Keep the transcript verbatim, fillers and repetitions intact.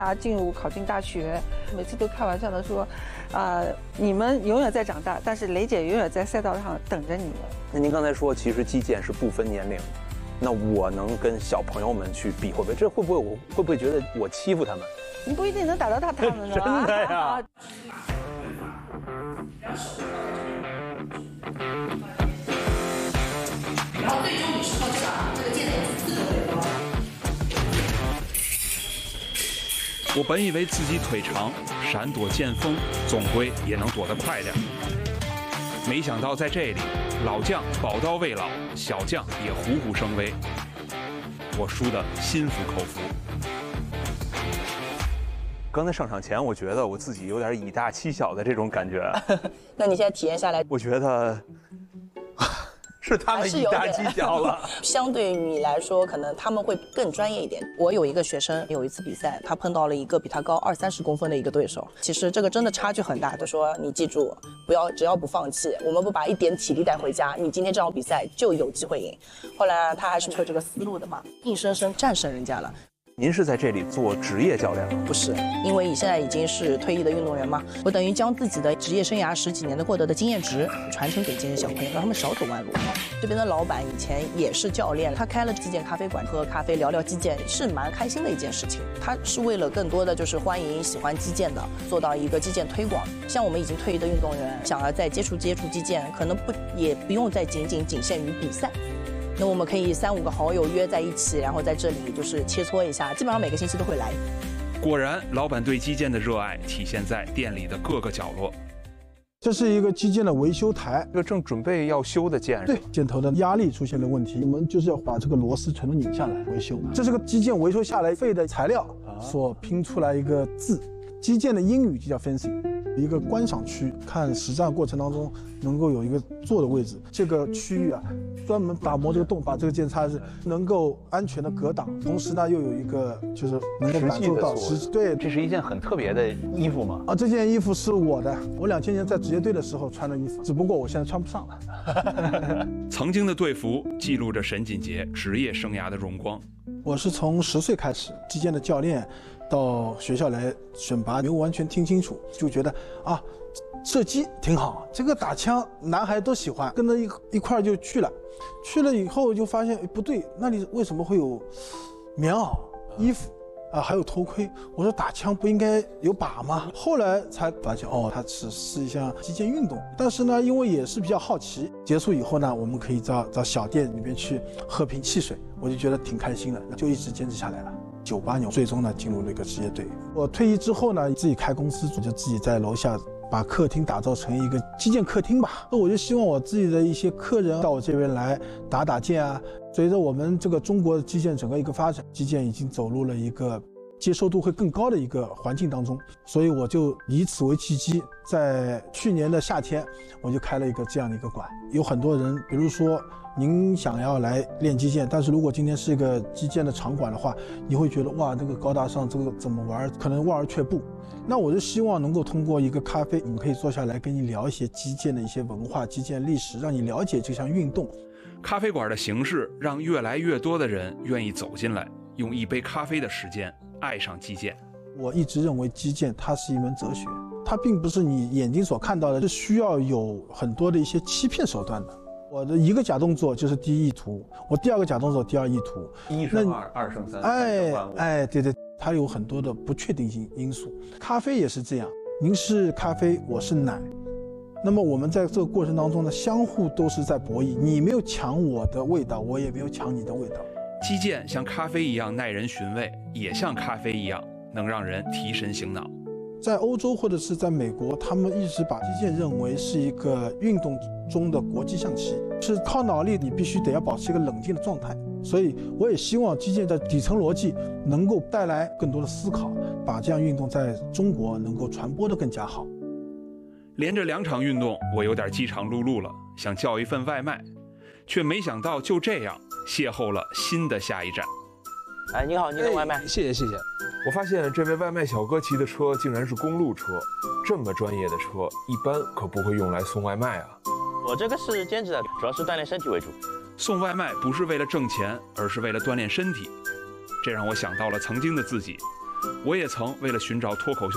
啊，进入考进大学，每次都开玩笑的说，啊、呃，你们永远在长大，但是雷姐永远在赛道上等着你们。 那您刚才说，其实击剑是不分年龄，那我能跟小朋友们去比，会不会？这会不会我会不会觉得我欺负他们？ 你不一定能打到他他们的。 真的呀。 然后最终你是靠这把这个剑头自动回包。 我本以为自己腿长，闪躲剑锋总归也能躲得快点，没想到在这里，老将宝刀未老，小将也虎虎生威，我输得心服口服。 刚才上场前，我觉得我自己有点以大欺小的这种感觉。 那你现在体验下来， 我觉得是他们以大欺小了。 相对于你来说，可能他们会更专业一点。我有一个学生，有一次比赛，他碰到了一个比他高二三十公分的一个对手。其实这个真的差距很大。他说：“你记住，不要只要不放弃，我们不把一点体力带回家，你今天这场比赛就有机会赢。”后来他还是有这个思路的嘛，硬生生战胜人家了。 您是在这里做职业教练吗？ 不是，因为你现在已经是退役的运动员嘛，我等于将自己的职业生涯十几年的获得的经验值传承给这些小朋友，让他们少走弯路。这边的老板以前也是教练，他开了击剑咖啡馆，喝咖啡聊聊击剑是蛮开心的一件事情。他是为了更多的就是欢迎喜欢击剑的，做到一个击剑推广。像我们已经退役的运动员，想要再接触接触击剑，可能不也不用再仅仅仅限于比赛。那我们可以三五个好友约在一起，然后在这里就是切磋一下，基本上每个星期都会来。 果然，老板对击剑的热爱体现在店里的各个角落。 这是一个击剑的维修台， 这个正准备要修的剑， 对，箭头的压力出现了问题，我们就是要把这个螺丝全都拧下来维修。这是个击剑维修下来废的材料所拼出来一个字，击剑的英语就叫 fencing。一个观赏区，看实战过程当中能够有一个坐的位置，这个区域啊，专门打磨这个洞，把这个剑插是能够安全的格挡，同时呢又有一个就是能够感受到实际。对， 这是一件很特别的衣服吗？ 啊，这件衣服是我的，我两千年在职业队的时候穿的衣服，只不过我现在穿不上了。 曾经的队服记录着沈锦杰职业生涯的荣光。 我是从十岁开始，击剑的教练到学校来选拔，没有完全听清楚，就觉得啊，射击挺好，这个打枪男孩都喜欢，跟着一一块儿就去了。去了以后就发现，哎，不对，那里为什么会有棉袄、衣服啊，还有头盔？我说打枪不应该有靶吗？后来才发现，哦，它只是一项击剑运动。但是呢，因为也是比较好奇，结束以后呢，我们可以到到小店里面去喝瓶汽水，我就觉得挺开心的，就一直坚持下来了。九八年最终呢进入了一个职业队。我退役之后呢，自己开公司，就自己在楼下把客厅打造成一个击剑客厅吧。那我就希望我自己的一些客人到我这边来打打剑啊。随着我们这个中国的击剑整个一个发展，击剑已经走入了一个接受度会更高的一个环境当中，所以我就以此为契机，在去年的夏天我就开了一个这样的一个馆。有很多人，比如说您想要来练击剑，但是如果今天是一个击剑的场馆的话，你会觉得哇，这个高大上，这个怎么玩，可能望而却步。那我就希望能够通过一个咖啡，我们可以坐下来跟你聊一些击剑的一些文化、击剑历史，让你了解这项运动。 咖啡馆的形式让越来越多的人愿意走进来，用一杯咖啡的时间爱上击剑。 我一直认为击剑它是一门哲学，它并不是你眼睛所看到的，是需要有很多的一些欺骗手段的。我的一个假动作就是第一意图，我第二个假动作第二意图， 一胜二，二胜三， 哎哎，对对，它有很多的不确定性因素。咖啡也是这样，您是咖啡，我是奶，那么我们在这个过程当中呢，相互都是在博弈，你没有抢我的味道，我也没有抢你的味道。 击剑像咖啡一样耐人寻味，也像咖啡一样能让人提神醒脑。 在欧洲或者是在美国，他们一直把击剑认为是一个运动中的国际象棋，是靠脑力，你必须得要保持一个冷静的状态。所以我也希望击剑的底层逻辑能够带来更多的思考，把这样运动在中国能够传播得更加好。 连着两场运动，我有点饥肠辘辘了，想叫一份外卖，却没想到就这样邂逅了新的下一站。 哎，你好，您的外卖。 谢谢谢谢。我发现这位外卖小哥骑的车竟然是公路车，这么专业的车，一般可不会用来送外卖啊。 我这个是兼职的，主要是锻炼身体为主。 送外卖不是为了挣钱，而是为了锻炼身体。这让我想到了曾经的自己， 我也曾为了寻找脱口秀